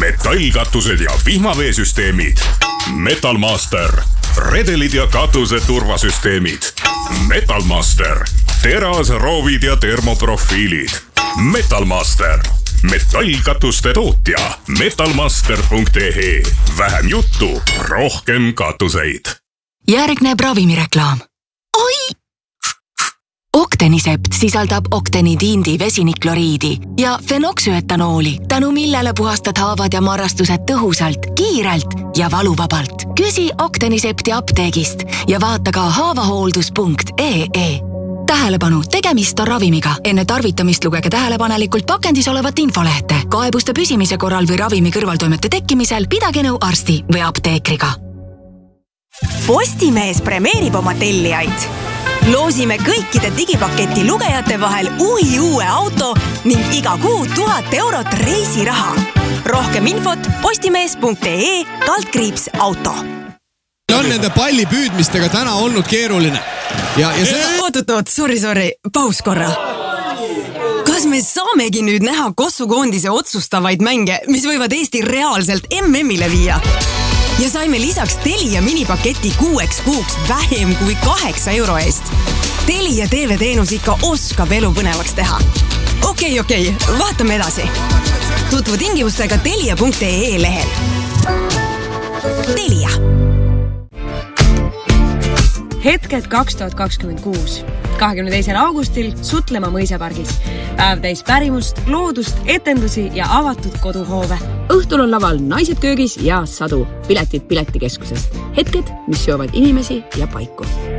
metallkatused ja vihmaveesüsteemid. Metalmaster. Redelid ja katuse turvasüsteemid. Metalmaster. Terasroovid ja termoprofiilid. Metalmaster. Metallkatuste tootja. Metalmaster.ee. Vähem juttu, rohkem katuseid. Järgneb ravimireklaam. Oi! Octenisept sisaldab oktenidiindi vesinikloriidi ja fenoksüetanooli, tänu millele puhastad haavad ja marrastused tõhusalt, kiirelt ja valuvabalt. Küsi Octenisepti apteegist ja vaata ka haavahooldus.ee. Tähelepanu, tegemist on ravimiga. Enne tarvitamist lugege tähelepanelikult pakendis olevat infolehte. Kaebuste püsimise korral või ravimi kõrvaltoimete tekkimisel pidage nõu arsti või apteekriga. Postimees premeerib oma tellijaid. Loosime kõikide digipaketi lugejate vahel uue auto ning iga kuu 1000 eurot reisiraha. Rohkem infot postimees.ee/auto. On nende palli püüdmistega täna olnud keeruline. Oot, sorry, paus korra. Kas me saamegi nüüd näha Kossukoondise otsustavaid mänge, mis võivad Eesti reaalselt MM-ile viia? Ja saime lisaks Telia minipaketi 6 kuuks vähem kui 8 euro eest. Telia TV-teenus ikka oskab elu põnevaks teha. Okei, vaatame edasi. Tutvu tingimustega telia.ee lehel. Telia. Hetked 2026. 22. augustil Sutlemaa mõisapargis. Päev täis pärimust, loodust, etendusi ja avatud koduhoove. Õhtul on laval Naised köögis ja Sadu. Piletid Piletikeskusest. Hetked, mis seovad inimesi ja paiku.